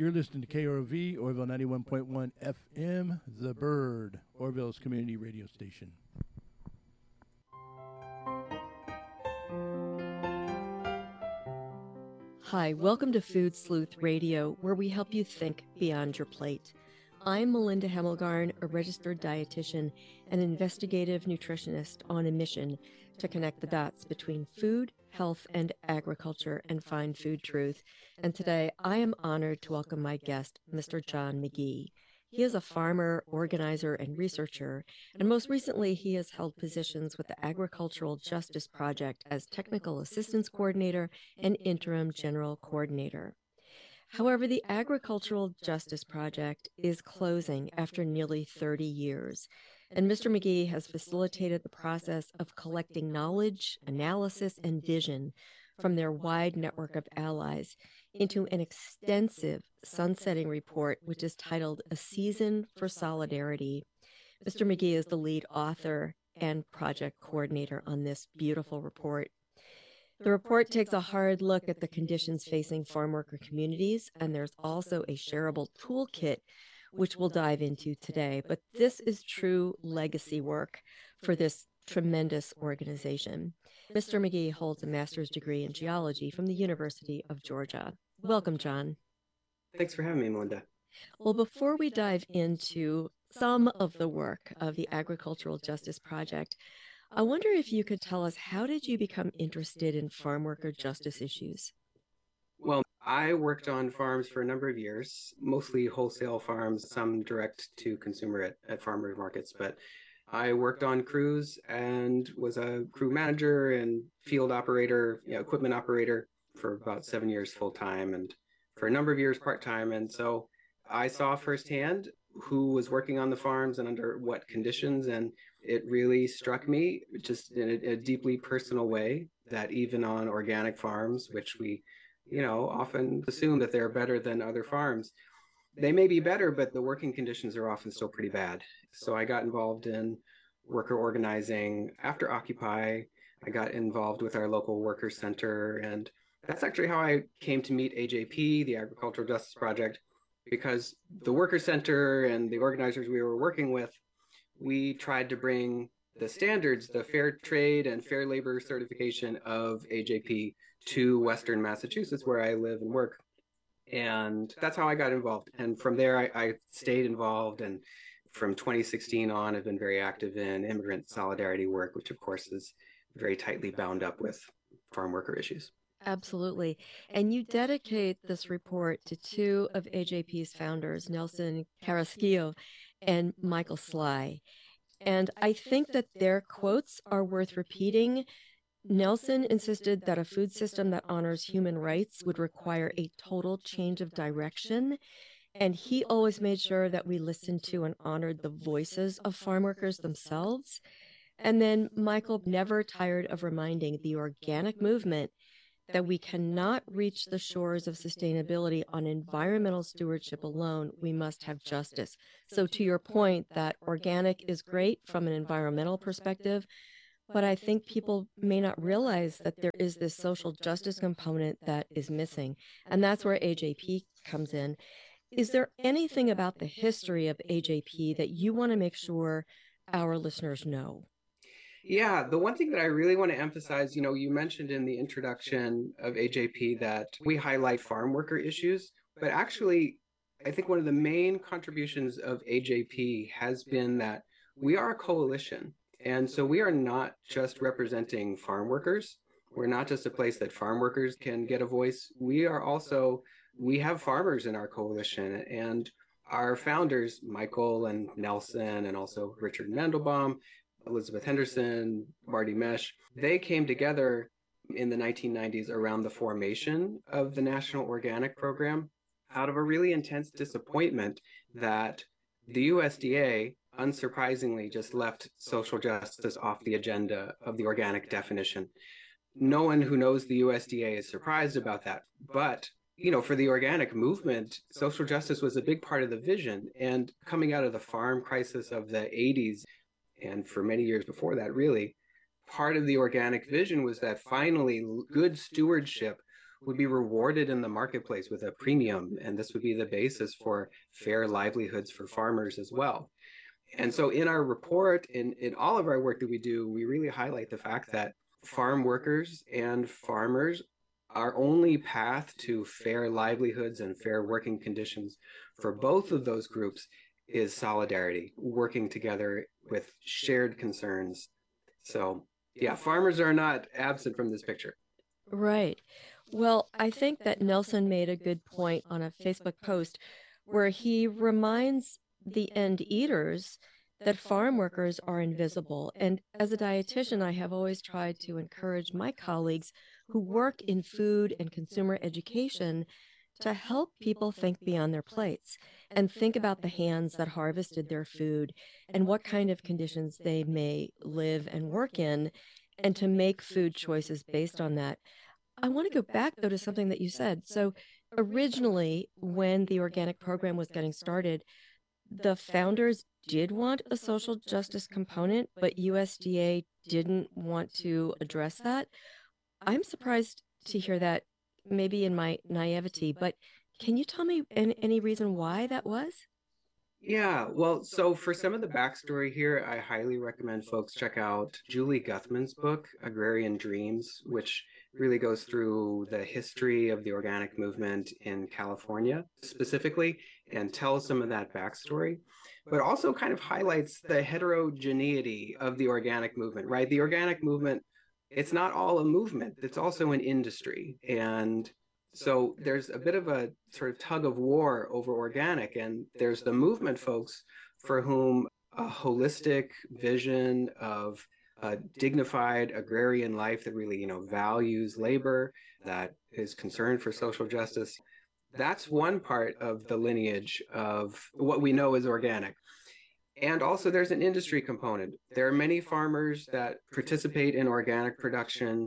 You're listening to KROV, Orville 91.1 FM, The Bird, Orville's community radio station. Hi, welcome to Food Sleuth Radio, where we help you think beyond your plate. I'm Melinda Hemmelgarn, a registered dietitian and investigative nutritionist on a mission to connect the dots between food, health, and agriculture and find food truth. And today I am honored to welcome my guest, Mr. John McGee. He is a farmer, organizer, and researcher, and most recently he has held positions with the Agricultural Justice Project as Technical Assistance Coordinator and Interim General Coordinator. However, the Agricultural Justice Project is closing after nearly 30 years, and Mr. McGee has facilitated the process of collecting knowledge, analysis, and vision from their wide network of allies into an extensive sunsetting report, which is titled A Season for Solidarity. Mr. McGee is the lead author and project coordinator on this beautiful report. The report takes a hard look at the conditions facing farm worker communities, and there's also a shareable toolkit, which we'll dive into today. But this is true legacy work for this tremendous organization. Mr. McGee holds a master's degree in geology from the University of Georgia. Welcome, John. Thanks for having me, Melinda. Well, before we dive into some of the work of the Agricultural Justice Project, I wonder if you could tell us, how did you become interested in farm worker justice issues? Well, I worked on farms for a number of years, mostly wholesale farms, some direct to consumer at farmer markets. But I worked on crews and was a crew manager and field operator, equipment operator for about 7 years full time, and for a number of years part time. And so I saw firsthand who was working on the farms and under what conditions, and it really struck me just in a deeply personal way that even on organic farms, which we, often assume that they're better than other farms, they may be better, but the working conditions are often still pretty bad. So I got involved in worker organizing after Occupy. I got involved with our local worker center, and that's actually how I came to meet AJP, the Agricultural Justice Project, because the worker center and the organizers we were working with, we tried to bring the standards, the fair trade and fair labor certification of AJP to Western Massachusetts, where I live and work. And that's how I got involved. And from there, I stayed involved. And from 2016 on, I've been very active in immigrant solidarity work, which of course is very tightly bound up with farm worker issues. Absolutely. And you dedicate this report to two of AJP's founders, Nelson Carrasquillo and Michael Sly. And I think that their quotes are worth repeating. Nelson insisted that a food system that honors human rights would require a total change of direction. And he always made sure that we listened to and honored the voices of farm workers themselves. And then Michael never tired of reminding the organic movement that we cannot reach the shores of sustainability on environmental stewardship alone. We must have justice. So to your point that organic is great from an environmental perspective, but I think people may not realize that there is this social justice component that is missing. And that's where AJP comes in. Is there anything about the history of AJP that you want to make sure our listeners know? Yeah, the one thing that I really want to emphasize, you mentioned in the introduction of AJP that we highlight farm worker issues, but actually, I think one of the main contributions of AJP has been that we are a coalition. And so we are not just representing farm workers. We're not just a place that farm workers can get a voice. We have farmers in our coalition, and our founders, Michael and Nelson, and also Richard Mandelbaum, Elizabeth Henderson, Marty Mesh, they came together in the 1990s around the formation of the National Organic Program out of a really intense disappointment that the USDA, unsurprisingly, just left social justice off the agenda of the organic definition. No one who knows the USDA is surprised about that. But, for the organic movement, social justice was a big part of the vision. And coming out of the farm crisis of the 80s, and for many years before that, really, part of the organic vision was that finally good stewardship would be rewarded in the marketplace with a premium, and this would be the basis for fair livelihoods for farmers as well. And so in our report, in all of our work that we do, we really highlight the fact that farm workers and farmers, our only path to fair livelihoods and fair working conditions for both of those groups is solidarity, working together with shared concerns. So yeah, farmers are not absent from this picture. Right. Well, I think that Nelson made a good point on a Facebook post where he reminds the end eaters that farm workers are invisible. And as a dietitian, I have always tried to encourage my colleagues who work in food and consumer education to help people think beyond their plates and think about the hands that harvested their food and what kind of conditions they may live and work in, and to make food choices based on that. I want to go back, though, to something that you said. So originally, when the organic program was getting started, the founders did want a social justice component, but USDA didn't want to address that. I'm surprised to hear that, maybe in my naivety, but can you tell me any reason why that was? Yeah, well, so for some of the backstory here, I highly recommend folks check out Julie Guthman's book, Agrarian Dreams, which really goes through the history of the organic movement in California specifically and tells some of that backstory, but also kind of highlights the heterogeneity of the organic movement, right? The organic movement, it's not all a movement, it's also an industry. And so there's a bit of a sort of tug of war over organic, and there's the movement folks for whom a holistic vision of a dignified agrarian life that really, values labor, that is concerned for social justice. That's one part of the lineage of what we know as organic. And also there's an industry component. There are many farmers that participate in organic production,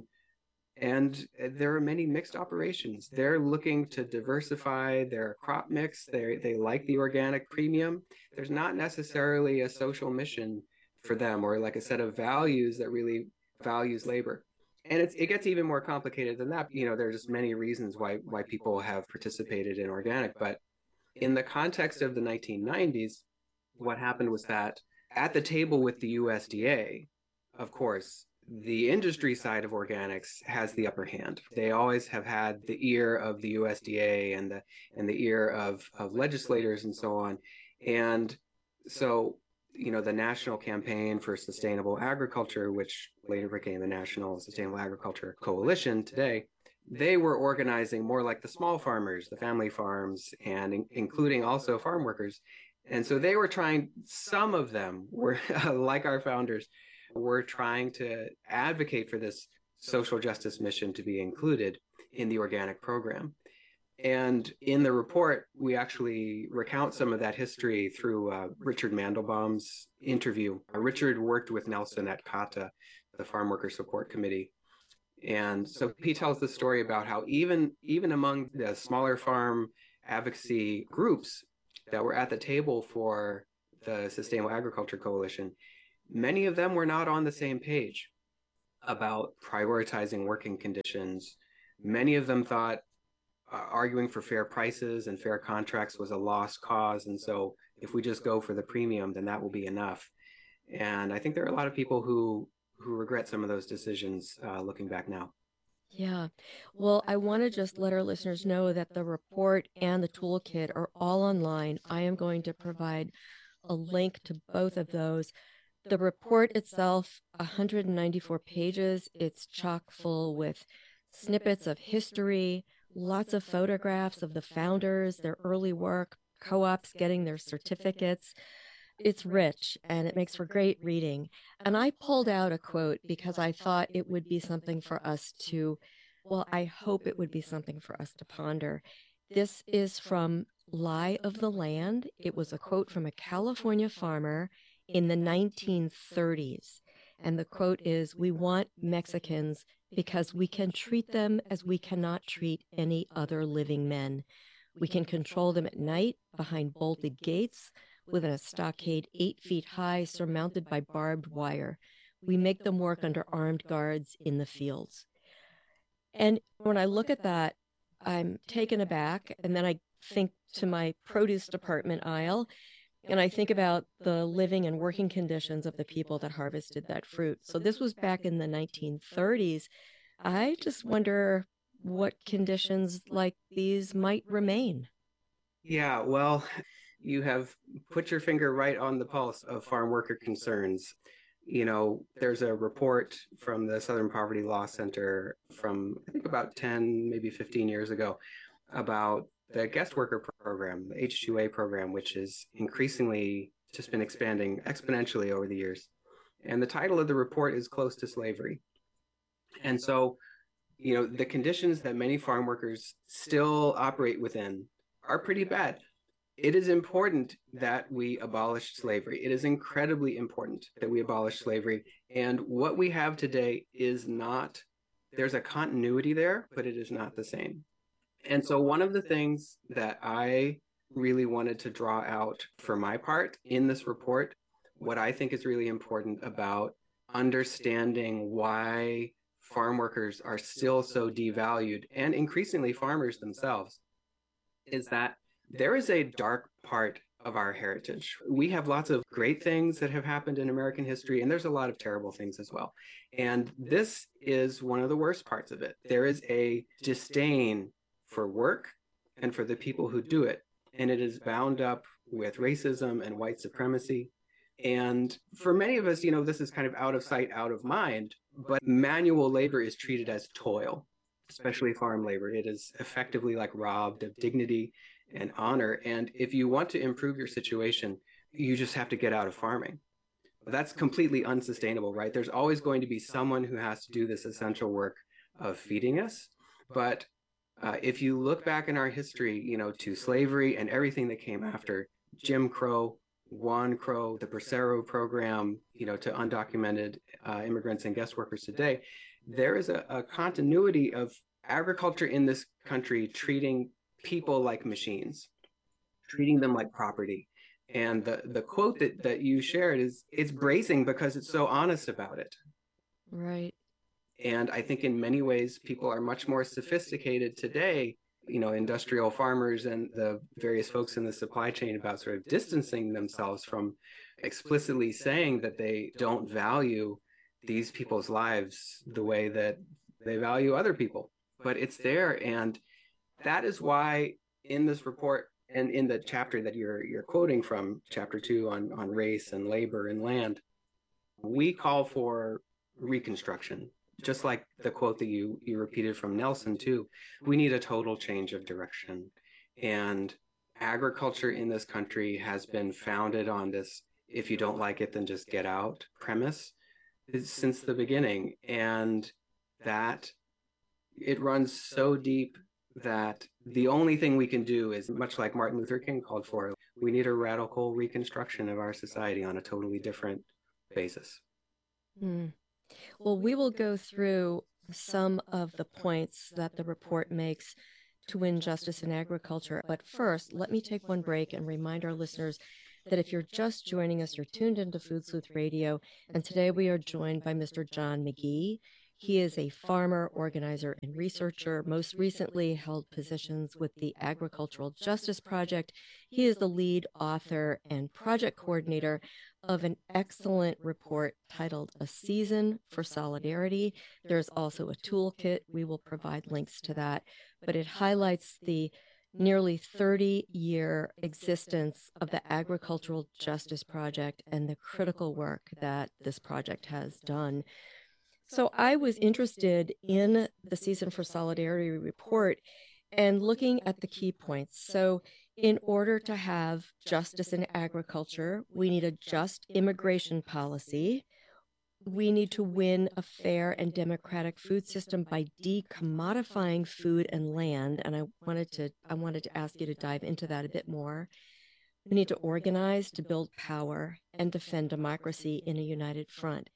and there are many mixed operations. They're looking to diversify their crop mix. They like the organic premium. There's not necessarily a social mission for them, or like a set of values that really values labor. And it gets even more complicated than that. There's just many reasons why people have participated in organic. But in the context of the 1990s, what happened was that at the table with the USDA, of course, the industry side of organics has the upper hand. They always have had the ear of the USDA and the ear of legislators and so on. And so, the National Campaign for Sustainable Agriculture, which later became the National Sustainable Agriculture Coalition today, they were organizing more like the small farmers, the family farms, and including also farm workers. And so they were trying, some of them were like our founders, we're trying to advocate for this social justice mission to be included in the organic program. And in the report, we actually recount some of that history through Richard Mandelbaum's interview. Richard worked with Nelson at CATA, the Farm Worker Support Committee. And so he tells the story about how even among the smaller farm advocacy groups that were at the table for the Sustainable Agriculture Coalition, many of them were not on the same page about prioritizing working conditions. Many of them thought arguing for fair prices and fair contracts was a lost cause. And so if we just go for the premium, then that will be enough. And I think there are a lot of people who regret some of those decisions looking back now. Yeah. Well, I want to just let our listeners know that the report and the toolkit are all online. I am going to provide a link to both of those. The report itself, 194 pages. It's chock full with snippets of history, lots of photographs of the founders, their early work, co-ops getting their certificates. It's rich and it makes for great reading. And I pulled out a quote because I thought it would be something for us to, well, I hope it would be something for us to ponder. This is from Lie of the Land. It was a quote from a California farmer in the 1930s. And the quote is, "We want Mexicans because we can treat them as we cannot treat any other living men. We can control them at night behind bolted gates within a stockade 8 feet high surmounted by barbed wire. We make them work under armed guards in the fields." And when I look at that, I'm taken aback. And then I think to my produce department aisle, and I think about the living and working conditions of the people that harvested that fruit. So this was back in the 1930s. I just wonder what conditions like these might remain. Yeah, well, you have put your finger right on the pulse of farm worker concerns. There's a report from the Southern Poverty Law Center from, I think, about 10, maybe 15 years ago about the guest worker program, the H-2A program, which has increasingly just been expanding exponentially over the years. And the title of the report is Close to Slavery. And so, the conditions that many farm workers still operate within are pretty bad. It is important that we abolish slavery. It is incredibly important that we abolish slavery. And what we have today is not, there's a continuity there, but it is not the same. And so one of the things that I really wanted to draw out for my part in this report, what I think is really important about understanding why farm workers are still so devalued, and increasingly farmers themselves, is that there is a dark part of our heritage. We have lots of great things that have happened in American history, and there's a lot of terrible things as well. And this is one of the worst parts of it. There is a disdain for work and for the people who do it. And it is bound up with racism and white supremacy. And for many of us, this is kind of out of sight, out of mind, but manual labor is treated as toil, especially farm labor. It is effectively like robbed of dignity and honor. And if you want to improve your situation, you just have to get out of farming. That's completely unsustainable, right? There's always going to be someone who has to do this essential work of feeding us. But if you look back in our history, to slavery and everything that came after, Jim Crow, Juan Crow, the Bracero program, to undocumented immigrants and guest workers today, there is a continuity of agriculture in this country treating people like machines, treating them like property. And the quote that you shared it's bracing because it's so honest about it. Right. And I think in many ways, people are much more sophisticated today, industrial farmers and the various folks in the supply chain, about sort of distancing themselves from explicitly saying that they don't value these people's lives the way that they value other people. But it's there. And that is why in this report and in the chapter that you're quoting from, chapter 2 on race and labor and land, we call for reconstruction. Just like the quote that you repeated from Nelson too, we need a total change of direction. And agriculture in this country has been founded on this, if you don't like it, then just get out premise since the beginning. And that it runs so deep that the only thing we can do is, much like Martin Luther King called for, we need a radical reconstruction of our society on a totally different basis. Mm. Well, we will go through some of the points that the report makes to win justice in agriculture. But first, let me take one break and remind our listeners that if you're just joining us, you're tuned into Food Sleuth Radio. And today we are joined by Mr. John McGee. He is a farmer, organizer, and researcher, most recently held positions with the Agricultural Justice Project. He is the lead author and project coordinator of an excellent report titled A Season for Solidarity. There's also a toolkit. We will provide links to that, but it highlights the nearly 30-year existence of the Agricultural Justice Project and the critical work that this project has done. So I was interested in the Season for Solidarity report and looking at the key points. So in order to have justice in agriculture, we need a just immigration policy. We need to win a fair and democratic food system by decommodifying food and land. And I wanted to ask you to dive into that a bit more. We need to organize to build power and defend democracy in a united front.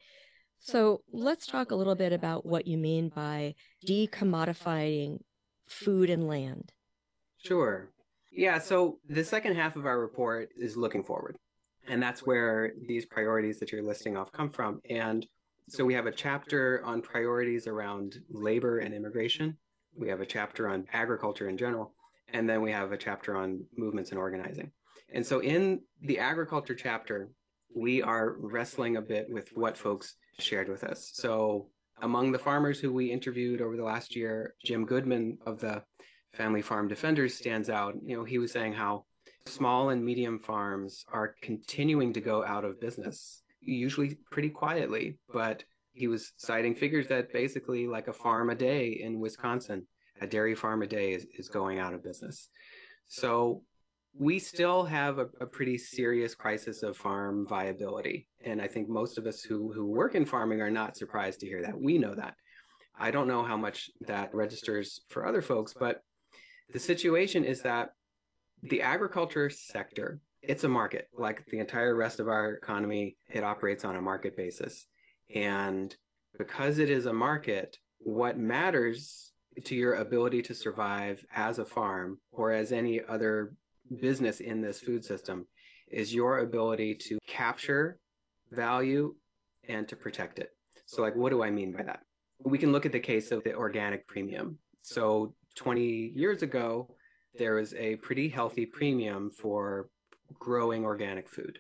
So let's talk a little bit about what you mean by decommodifying food and land. Sure. Yeah, so the second half of our report is looking forward. And that's where these priorities that you're listing off come from. And so we have a chapter on priorities around labor and immigration. we have a chapter on agriculture in general, and then we have a chapter on movements and organizing. And so in the agriculture chapter, we are wrestling a bit with what folks shared with us. So among the farmers who we interviewed over the last year, Jim Goodman of the Family Farm Defenders stands out. He was saying how small and medium farms are continuing to go out of business, usually pretty quietly, but he was citing figures that basically like a farm a day in Wisconsin, a dairy farm a day is going out of business. So we still have a pretty serious crisis of farm viability. And I think most of us who work in farming are not surprised to hear that. We know that. I don't know how much that registers for other folks, but the situation is that the agriculture sector, it's a market. Like the entire rest of our economy, it operates on a market basis. And because it is a market, what matters to your ability to survive as a farm or as any other business in this food system is your ability to capture value and to protect it. So like, what do I mean by that? We can look at the case of the organic premium. So 20 years ago, there was a pretty healthy premium for growing organic food.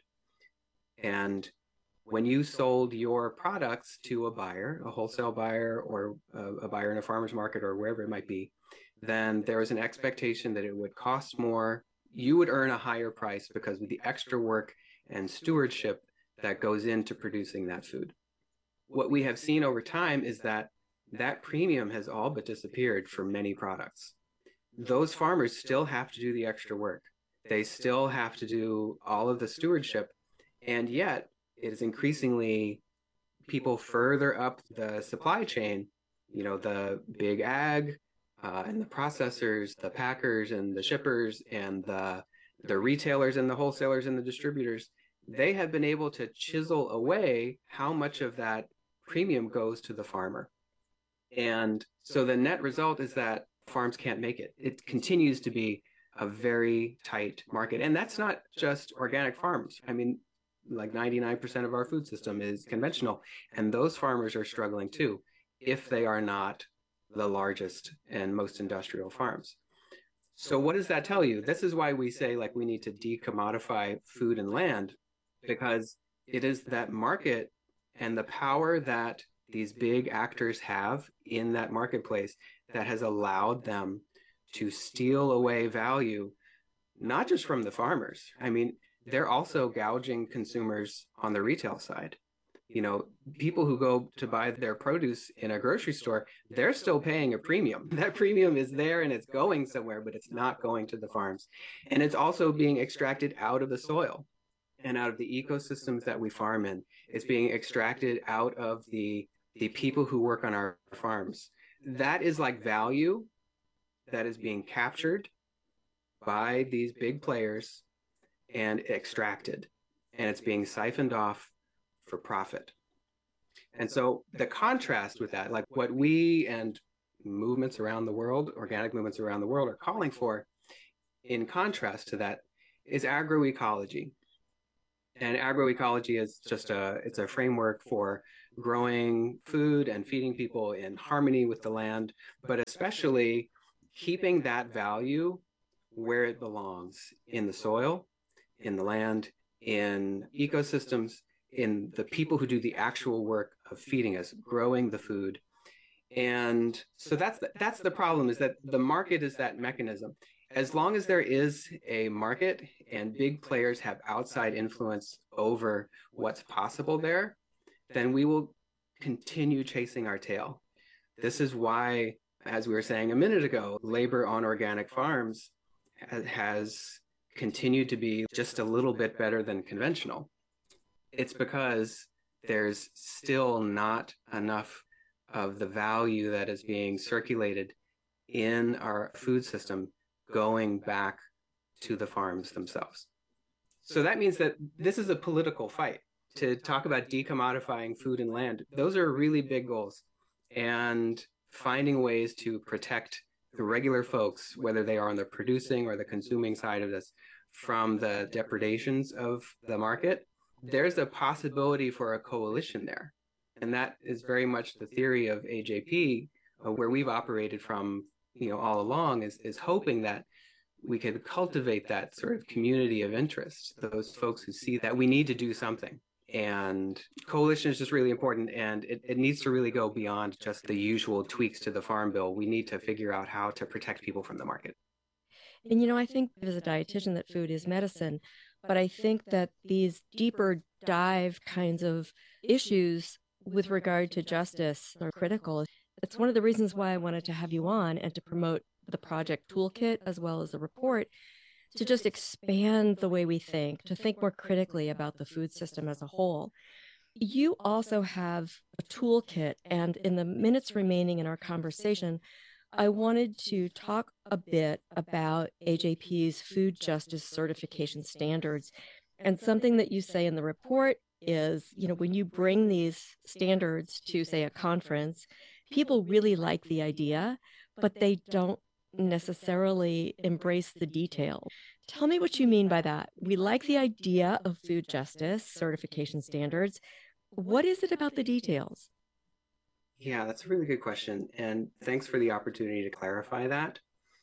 And when you sold your products to a buyer, a wholesale buyer or a buyer in a farmer's market or wherever it might be, then there was an expectation that it would cost more. You would earn a higher price because of the extra work and stewardship that goes into producing that food. What we have seen over time is that that premium has all but disappeared for many products. Those farmers still have to do the extra work. They still have to do all of the stewardship. And yet it is increasingly people further up the supply chain, the big ag, and the processors, the packers and the shippers and the retailers and the wholesalers and the distributors, they have been able to chisel away how much of that premium goes to the farmer. And so the net result is that farms can't make it. It continues to be a very tight market. And that's not just organic farms. I mean, like 99% of our food system is conventional. And those farmers are struggling too, if they are not the largest and most industrial farms. So what does that tell you? This is why we say like we need to decommodify food and land, because it is that market and the power that these big actors have in that marketplace that has allowed them to steal away value, not just from the farmers. I mean, they're also gouging consumers on the retail side. People who go to buy their produce in a grocery store, they're still paying a premium. That premium is there and it's going somewhere, but it's not going to the farms. And it's also being extracted out of the soil and out of the ecosystems that we farm in. It's being extracted out of the people who work on our farms. That is like value that is being captured by these big players and extracted, and it's being siphoned off for profit. And so the contrast with that, like what we and movements around the world, organic movements around the world are calling for, in contrast to that, is agroecology. And agroecology is just it's a framework for growing food and feeding people in harmony with the land, but especially keeping that value where it belongs, in the soil, in the land, in ecosystems, in the people who do the actual work of feeding us, growing the food. And so that's the problem, is that the market is that mechanism. As long as there is a market and big players have outside influence over what's possible there, then we will continue chasing our tail. This is why, as we were saying a minute ago, labor on organic farms has continued to be just a little bit better than conventional. It's because there's still not enough of the value that is being circulated in our food system going back to the farms themselves. So that means that this is a political fight. To talk about decommodifying food and land, those are really big goals. And finding ways to protect the regular folks, whether they are on the producing or the consuming side of this, from the depredations of the market, there's a possibility for a coalition there. And that is very much the theory of AJP, where we've operated from all along is hoping that we could cultivate that sort of community of interest, those folks who see that we need to do something. And coalition is just really important, and it needs to really go beyond just the usual tweaks to the Farm Bill. We need to figure out how to protect people from the market. And I think as a dietitian that food is medicine, but I think that these deeper dive kinds of issues with regard to justice are critical. It's one of the reasons why I wanted to have you on and to promote the project toolkit as well as the report, to just expand the way we think, to think more critically about the food system as a whole. You also have a toolkit, and in the minutes remaining in our conversation, I wanted to talk a bit about AJP's food justice certification standards. And something that you say in the report is, when you bring these standards to, say, a conference, people really like the idea, but they don't necessarily embrace the detail. Tell me what you mean by that. We like the idea of food justice certification standards. What is it about the details? Yeah, that's a really good question. And thanks for the opportunity to clarify that.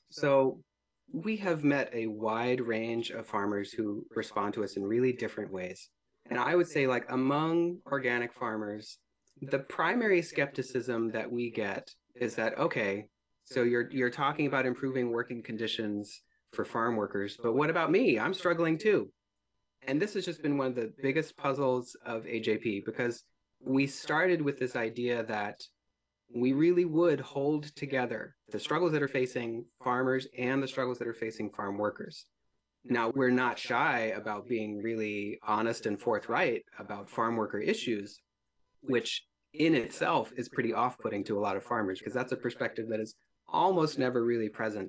So we have met a wide range of farmers who respond to us in really different ways. And I would say, like, among organic farmers, the primary skepticism that we get is that, okay, so you're talking about improving working conditions for farm workers, but what about me? I'm struggling too. And this has just been one of the biggest puzzles of AJP, because we started with this idea that we really would hold together the struggles that are facing farmers and the struggles that are facing farm workers. Now, we're not shy about being really honest and forthright about farm worker issues, which in itself is pretty off-putting to a lot of farmers, because that's a perspective that is almost never really present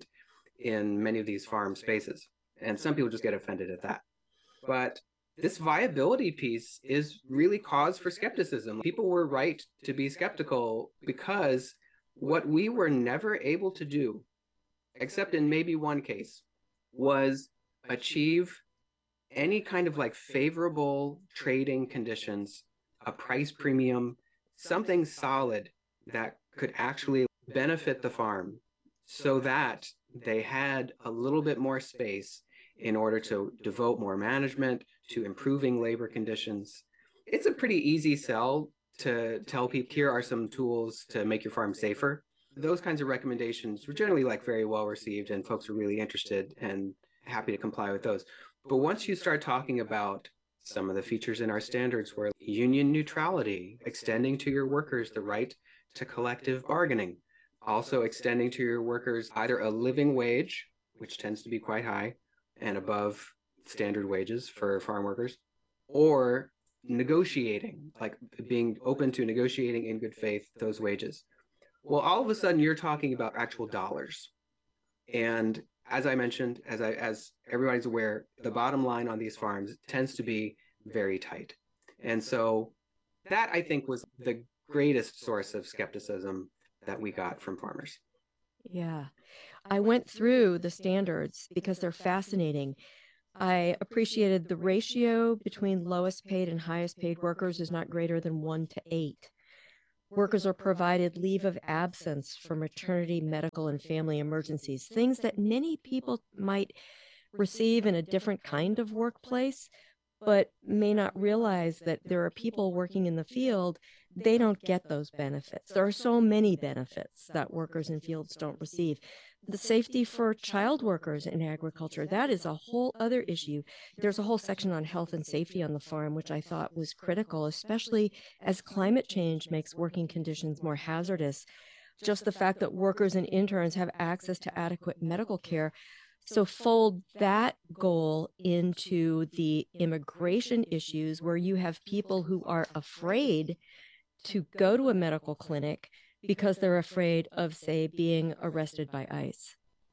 in many of these farm spaces. And some people just get offended at that. But this viability piece is really cause for skepticism. People were right to be skeptical, because what we were never able to do, except in maybe one case, was achieve any kind of like favorable trading conditions, a price premium, something solid that could actually benefit the farm so that they had a little bit more space in order to devote more management to improving labor conditions. It's a pretty easy sell to tell people, here are some tools to make your farm safer. Those kinds of recommendations were generally very well received, and folks were really interested and happy to comply with those. But once you start talking about some of the features in our standards, where union neutrality, extending to your workers the right to collective bargaining, also extending to your workers either a living wage, which tends to be quite high and above standard wages for farm workers, or negotiating, like being open to negotiating in good faith those wages. Well, all of a sudden you're talking about actual dollars. And as I mentioned, as everybody's aware, the bottom line on these farms tends to be very tight. And so that, I think, was the greatest source of skepticism that we got from farmers. Yeah. I went through the standards because they're fascinating. I appreciated the ratio between lowest paid and highest paid workers is not greater than 1:8. Workers are provided leave of absence for maternity, medical, and family emergencies, things that many people might receive in a different kind of workplace, but may not realize that there are people working in the field, they don't get those benefits. There are so many benefits that workers in fields don't receive. The safety for child workers in agriculture, that is a whole other issue. There's a whole section on health and safety on the farm, which I thought was critical, especially as climate change makes working conditions more hazardous. Just the fact that workers and interns have access to adequate medical care. So fold that goal into the immigration issues, where you have people who are afraid to go to a medical clinic because they're afraid of, say, being arrested by ICE.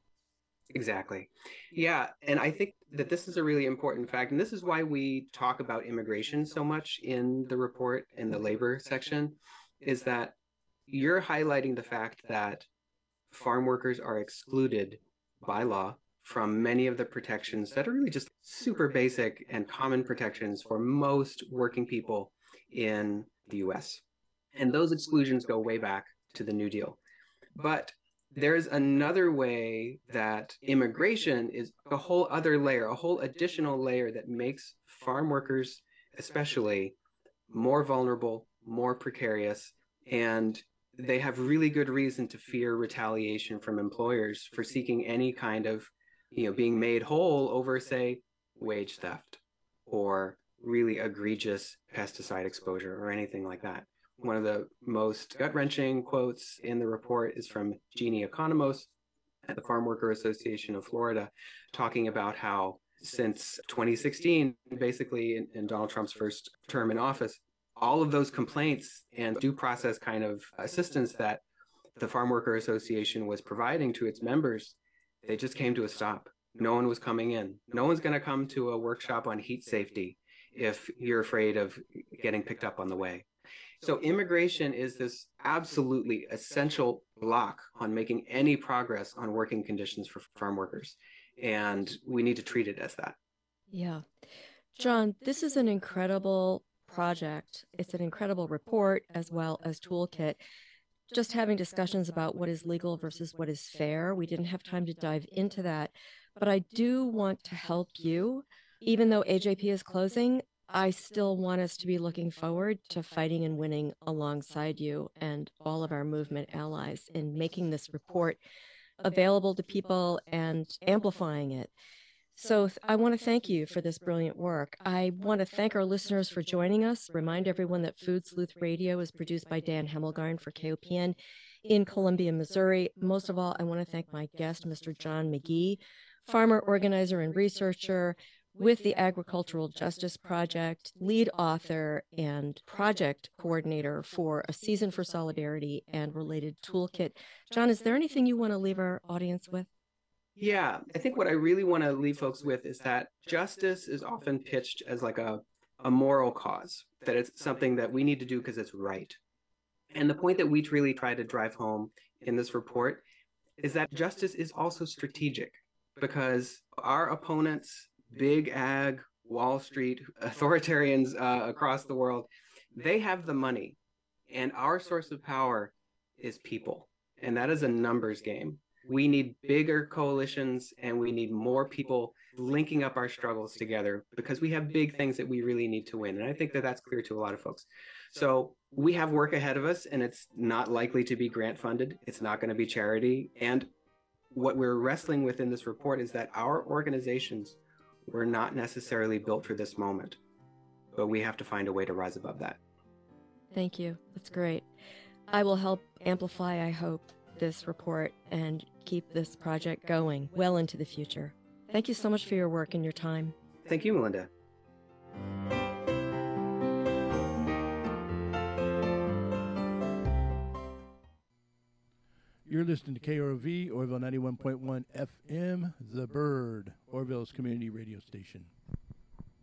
Exactly. Yeah. And I think that this is a really important fact. And this is why we talk about immigration so much in the report, in the labor section, is that you're highlighting the fact that farm workers are excluded by law from many of the protections that are really just super basic and common protections for most working people in the US. And those exclusions go way back to the New Deal. But there's another way that immigration is a whole other layer, a whole additional layer that makes farm workers especially more vulnerable, more precarious, and they have really good reason to fear retaliation from employers for seeking any kind of, being made whole over, say, wage theft or really egregious pesticide exposure or anything like that. One of the most gut-wrenching quotes in the report is from Jeannie Economos at the Farm Worker Association of Florida, talking about how since 2016, basically in Donald Trump's first term in office, all of those complaints and due process kind of assistance that the Farm Worker Association was providing to its members, they just came to a stop. No one was coming in. No one's going to come to a workshop on heat safety if you're afraid of getting picked up on the way. So immigration is this absolutely essential block on making any progress on working conditions for farm workers. And we need to treat it as that. Yeah. John, this is an incredible project. It's an incredible report as well as toolkit. Just having discussions about what is legal versus what is fair. We didn't have time to dive into that, but I do want to help you. Even though AJP is closing, I still want us to be looking forward to fighting and winning alongside you and all of our movement allies in making this report available to people and amplifying it. So I want to thank you for this brilliant work. I want to thank our listeners for joining us. Remind everyone that Food Sleuth Radio is produced by Dan Hemmelgarn for KOPN in Columbia, Missouri. Most of all, I want to thank my guest, Mr. John McGee, farmer, organizer, and researcher with the Agricultural Justice Project, lead author and project coordinator for A Season for Solidarity and related toolkit. John, is there anything you want to leave our audience with? Yeah, I think what I really want to leave folks with is that justice is often pitched as like a moral cause, that it's something that we need to do because it's right. And the point that we really try to drive home in this report is that justice is also strategic, because our opponents, big ag, Wall Street, authoritarians across the world, they have the money. And our source of power is people. And that is a numbers game. We need bigger coalitions, and we need more people linking up our struggles together, because we have big things that we really need to win. And I think that that's clear to a lot of folks. So we have work ahead of us, and it's not likely to be grant funded. It's not going to be charity. And what we're wrestling with in this report is that our organizations were not necessarily built for this moment, but we have to find a way to rise above that. Thank you. That's great. I will help amplify, I hope, this report and keep this project going well into the future. Thank you so much for your work and your time. Thank you, Melinda. You're listening to KROV, Orville 91.1 FM, The Bird, Orville's community radio station.